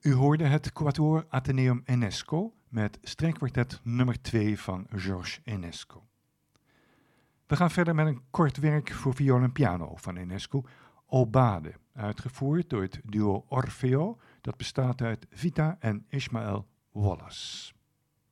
U hoorde het Quatuor Atheneum Enesco met strijkkwartet nummer 2 van Georges Enesco. We gaan verder met een kort werk voor viool en piano van Enesco, Aubade, uitgevoerd door het duo Orfeo, dat bestaat uit Vita en Ismael Wallace.